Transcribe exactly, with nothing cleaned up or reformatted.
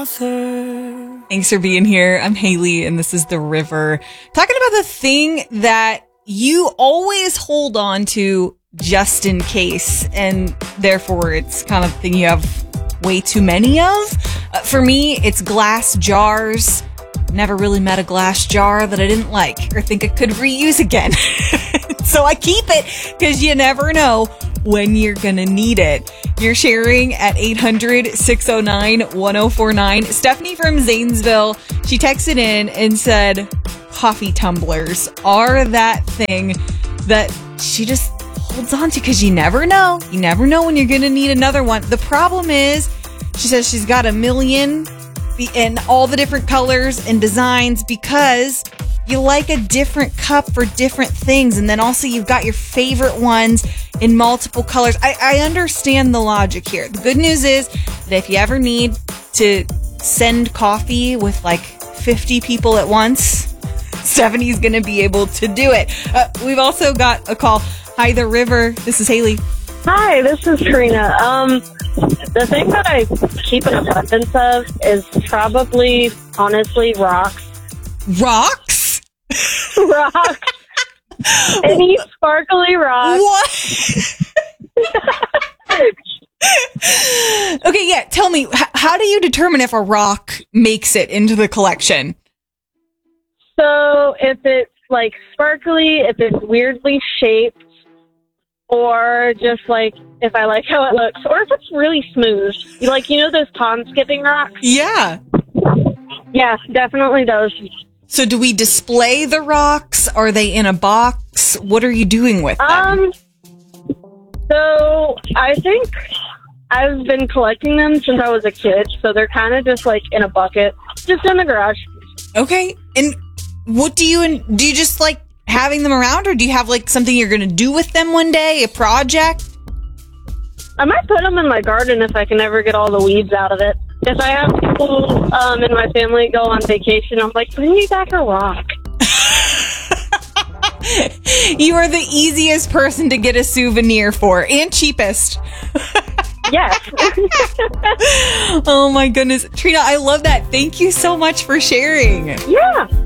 Thanks for being here. I'm Haley, and this is The River. Talking about the thing that you always hold on to just in case, and therefore it's kind of the thing you have way too many of. Uh, for me, it's glass jars. Never really met a glass jar that I didn't like or think I could reuse again. So I keep it because you never know when you're gonna need it. You're sharing at eight hundred, six oh nine, one oh four nine. Stephanie from Zanesville, she texted in and said coffee tumblers are that thing that she just holds on to because you never know. You never know when you're gonna need another one. The problem is, she says she's got a million in all the different colors and designs because you like a different cup for different things. And then also you've got your favorite ones in multiple colors. I, I understand the logic here. The good news is that if you ever need to send coffee with like fifty people at once, Stephanie's going to be able to do it. Uh, we've also got a call. Hi, The River. This is Haley. Hi, this is Karina. Um, the thing that I keep an abundance of is probably, honestly, rocks. Rocks? Rocks. Any sparkly rocks. What? Okay, yeah, tell me, h- how do you determine if a rock makes it into the collection? So, if it's, like, sparkly, if it's weirdly shaped, or just, like, if I like how it looks, or if it's really smooth. Like, you know those pond skipping rocks? Yeah. Yeah, definitely those. So do we display the rocks? Are they in a box? What are you doing with them? Um, so I think I've been collecting them since I was a kid, so they're kind of just like in a bucket, just in the garage. Okay. And what do you, do you just like having them around, or do you have like something you're going to do with them one day, a project? I might put them in my garden if I can ever get all the weeds out of it. If I have people um, in my family go on vacation, I'm like, bring me back a rock. You are the easiest person to get a souvenir for, and cheapest. Yes. Oh my goodness. Trina, I love that. Thank you so much for sharing. Yeah.